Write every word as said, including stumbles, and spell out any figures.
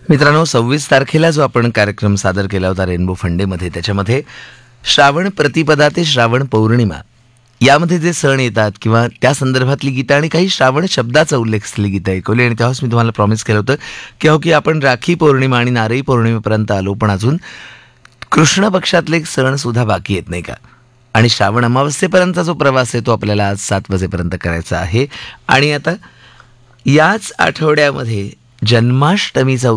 मित्रांनो, सव्वीस तारखेला जो आपण कार्यक्रम सादर केला होता रेनबो फंडेमध्ये, त्याच्यामध्ये श्रावण प्रतिपदा ते श्रावण पौर्णिमा यामध्ये जे सण येतात किंवा त्या संदर्भातली गीतं आणि काही श्रावण शब्दाचा उल्लेख असलेली गीतं ऐकवली. आणि तेव्हाच मी तुम्हाला प्रॉमिस केलं होतं की हो की आपण राखी पौर्णिमा आणि नारळी पौर्णिमेपर्यंत आलो, पण अजून कृष्ण पक्षातले एक सण सुद्धा बाकी येत नाही का. आणि श्रावण अमावस्येपर्यंतचा जो प्रवास आहे तो आपल्याला आज सात वाजेपर्यंत करायचा आहे. आणि आता याच आठवड्यामध्ये जन्माष्टमीचा